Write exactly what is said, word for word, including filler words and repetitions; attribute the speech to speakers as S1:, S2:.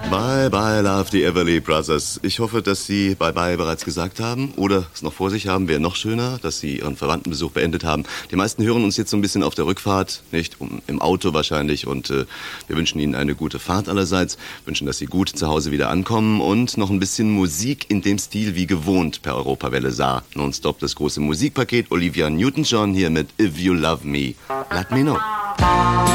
S1: Bye, bye, love, die Everly Brothers. Ich hoffe, dass Sie bye, bye bereits gesagt haben oder es noch vor sich haben. Wäre noch schöner, dass Sie Ihren Verwandtenbesuch beendet haben. Die meisten hören uns jetzt so ein bisschen auf der Rückfahrt, nicht? Um, im Auto wahrscheinlich. Und äh, wir wünschen Ihnen eine gute Fahrt allerseits. Wünschen, dass Sie gut zu Hause wieder ankommen und noch ein bisschen Musik in dem Stil wie gewohnt per Europawelle Saar. Nonstop das große Musikpaket. Olivia Newton-John hier mit If You Love Me. Let Me Know.